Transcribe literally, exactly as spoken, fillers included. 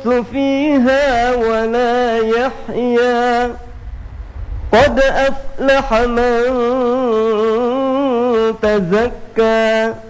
يموت فيها ولا يحيا قد أفلح من تزكى